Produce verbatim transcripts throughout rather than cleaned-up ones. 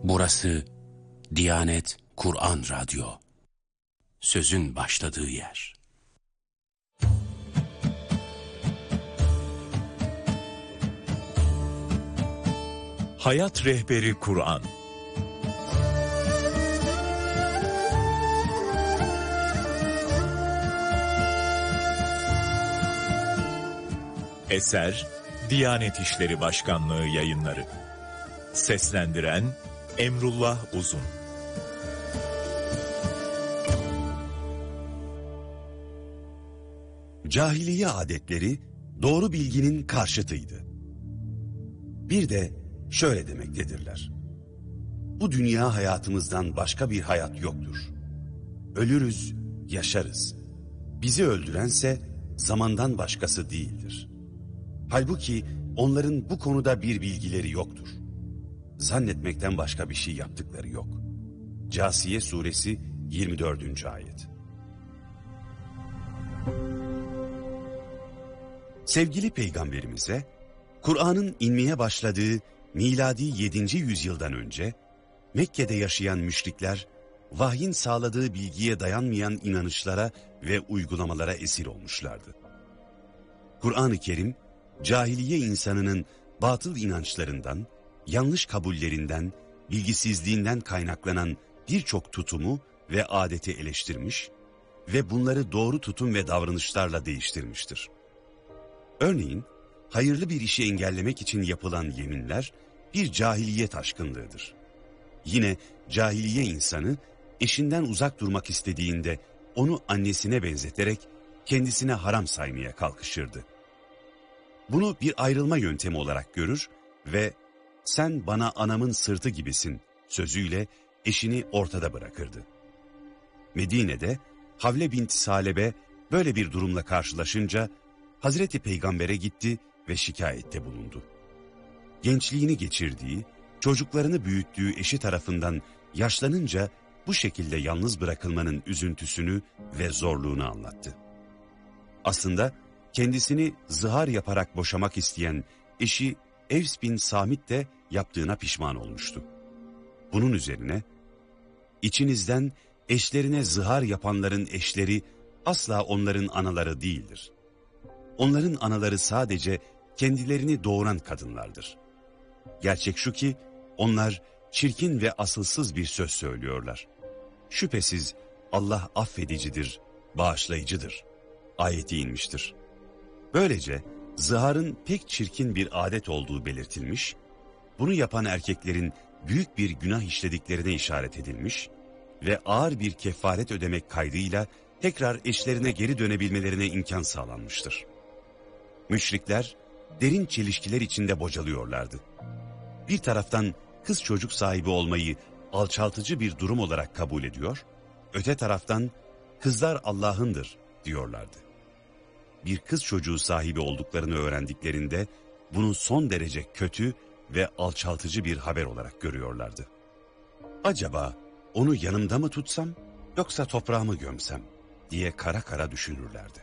Burası Diyanet Kur'an Radyo. Sözün başladığı yer. Hayat Rehberi Kur'an. Eser Diyanet İşleri Başkanlığı Yayınları. Seslendiren Emrullah Uzun. Cahiliye adetleri doğru bilginin karşıtıydı. Bir de şöyle demektedirler: bu dünya hayatımızdan başka bir hayat yoktur. Ölürüz, yaşarız. Bizi öldürense zamandan başkası değildir. Halbuki onların bu konuda bir bilgileri yoktur. Zannetmekten başka bir şey yaptıkları yok. Câsiye suresi yirmi dördüncü ayet. Sevgili peygamberimize Kur'an'ın inmeye başladığı miladi yedinci yüzyıldan önce Mekke'de yaşayan müşrikler vahyin sağladığı bilgiye dayanmayan inanışlara ve uygulamalara esir olmuşlardı. Kur'an-ı Kerim cahiliye insanının batıl inançlarından, yanlış kabullerinden, bilgisizliğinden kaynaklanan birçok tutumu ve adeti eleştirmiş ve bunları doğru tutum ve davranışlarla değiştirmiştir. Örneğin, hayırlı bir işi engellemek için yapılan yeminler bir cahiliye taşkınlığıdır. Yine cahiliye insanı eşinden uzak durmak istediğinde onu annesine benzeterek kendisine haram saymaya kalkışırdı. Bunu bir ayrılma yöntemi olarak görür ve "sen bana anamın sırtı gibisin" sözüyle eşini ortada bırakırdı. Medine'de Havle bint Salebe böyle bir durumla karşılaşınca Hazreti Peygamber'e gitti ve şikayette bulundu. Gençliğini geçirdiği, çocuklarını büyüttüğü eşi tarafından yaşlanınca bu şekilde yalnız bırakılmanın üzüntüsünü ve zorluğunu anlattı. Aslında kendisini zihar yaparak boşamak isteyen eşi Evs bin Samit de yaptığına pişman olmuştu. Bunun üzerine, "İçinizden eşlerine zihar yapanların eşleri asla onların anaları değildir. Onların anaları sadece kendilerini doğuran kadınlardır. Gerçek şu ki onlar çirkin ve asılsız bir söz söylüyorlar. Şüphesiz Allah affedicidir, bağışlayıcıdır" ayeti inmiştir. Böylece ziharın pek çirkin bir adet olduğu belirtilmiş, bunu yapan erkeklerin büyük bir günah işlediklerine işaret edilmiş ve ağır bir kefaret ödemek kaydıyla tekrar eşlerine geri dönebilmelerine imkan sağlanmıştır. Müşrikler derin çelişkiler içinde bocalıyorlardı. Bir taraftan kız çocuk sahibi olmayı alçaltıcı bir durum olarak kabul ediyor, öte taraftan kızlar Allah'ındır diyorlardı. Bir kız çocuğu sahibi olduklarını öğrendiklerinde bunu son derece kötü ve alçaltıcı bir haber olarak görüyorlardı. Acaba onu yanımda mı tutsam yoksa toprağa mı gömsem diye kara kara düşünürlerdi.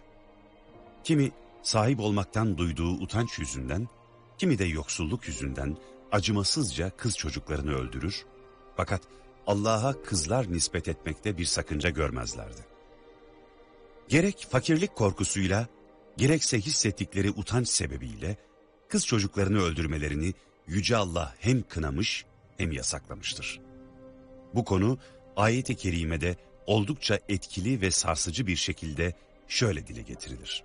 Kimi sahip olmaktan duyduğu utanç yüzünden, kimi de yoksulluk yüzünden acımasızca kız çocuklarını öldürür, fakat Allah'a kızlar nispet etmekte bir sakınca görmezlerdi. Gerek fakirlik korkusuyla, gerekse hissettikleri utanç sebebiyle kız çocuklarını öldürmelerini Yüce Allah hem kınamış hem yasaklamıştır. Bu konu ayet-i kerimede oldukça etkili ve sarsıcı bir şekilde şöyle dile getirilir.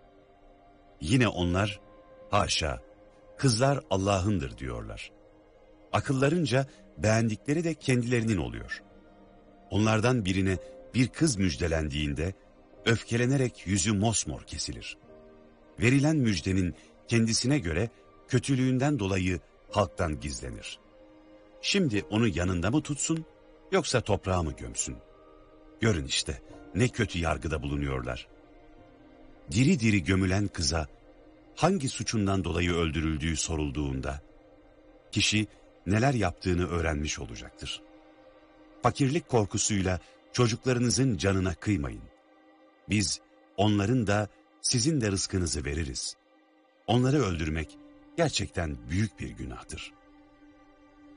Yine onlar, haşa, kızlar Allah'ındır diyorlar. Akıllarınca beğendikleri de kendilerinin oluyor. Onlardan birine bir kız müjdelendiğinde öfkelenerek yüzü mosmor kesilir. Verilen müjdenin kendisine göre kötülüğünden dolayı halktan gizlenir. Şimdi onu yanında mı tutsun yoksa toprağa mı gömsün? Görün işte ne kötü yargıda bulunuyorlar. Diri diri gömülen kıza hangi suçundan dolayı öldürüldüğü sorulduğunda kişi neler yaptığını öğrenmiş olacaktır. Fakirlik korkusuyla çocuklarınızın canına kıymayın. Biz onların da sizin de rızkınızı veririz. Onları öldürmek gerçekten büyük bir günahtır.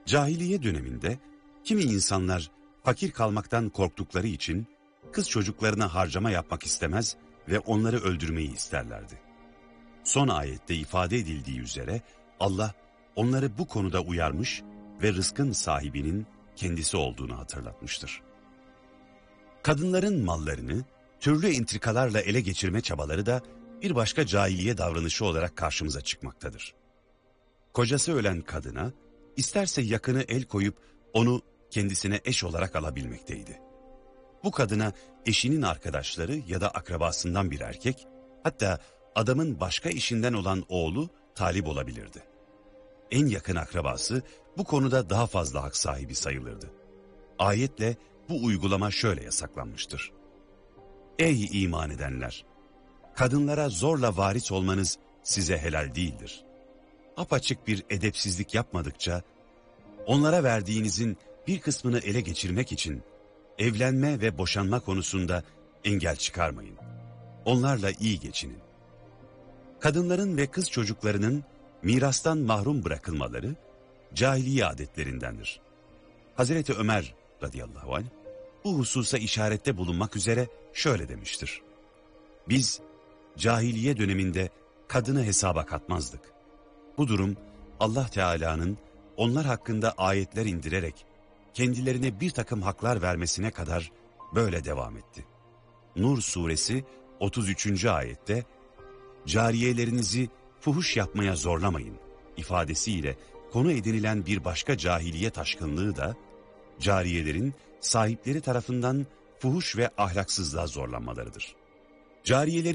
Cahiliye döneminde kimi insanlar fakir kalmaktan korktukları için kız çocuklarına harcama yapmak istemez ve onları öldürmeyi isterlerdi. Son ayette ifade edildiği üzere Allah onları bu konuda uyarmış ve rızkın sahibinin kendisi olduğunu hatırlatmıştır. Kadınların mallarını türlü entrikalarla ele geçirme çabaları da bir başka cahiliye davranışı olarak karşımıza çıkmaktadır. Kocası ölen kadına isterse yakını el koyup onu kendisine eş olarak alabilmekteydi. Bu kadına eşinin arkadaşları ya da akrabasından bir erkek, hatta adamın başka işinden olan oğlu talip olabilirdi. En yakın akrabası bu konuda daha fazla hak sahibi sayılırdı. Ayetle bu uygulama şöyle yasaklanmıştır. Ey iman edenler! Kadınlara zorla varis olmanız size helal değildir. Apaçık bir edepsizlik yapmadıkça, onlara verdiğinizin bir kısmını ele geçirmek için evlenme ve boşanma konusunda engel çıkarmayın. Onlarla iyi geçinin. Kadınların ve kız çocuklarının mirastan mahrum bırakılmaları cahiliye adetlerindendir. Hazreti Ömer radıyallahu anh bu hususa işarette bulunmak üzere şöyle demiştir. Biz cahiliye döneminde kadını hesaba katmazdık. Bu durum Allah Teala'nın onlar hakkında ayetler indirerek kendilerine bir takım haklar vermesine kadar böyle devam etti. Nur suresi otuz üçüncü ayette cariyelerinizi fuhuş yapmaya zorlamayın ifadesiyle konu edinilen bir başka cahiliye taşkınlığı da cariyelerin sahipleri tarafından fuhuş ve ahlaksızlığa zorlanmalarıdır. Cariyelerin